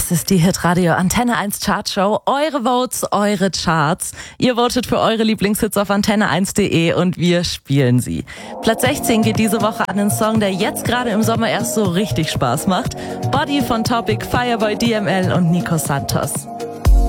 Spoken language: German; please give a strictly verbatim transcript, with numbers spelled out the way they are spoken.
Das ist die Hitradio Antenne eins Chartshow. Eure Votes, eure Charts. Ihr votet für eure Lieblingshits auf antenne eins punkt de und wir spielen sie. Platz sechzehn geht diese Woche an den Song, der jetzt gerade im Sommer erst so richtig Spaß macht. Body von Topic, Fireboy D M L und Nico Santos.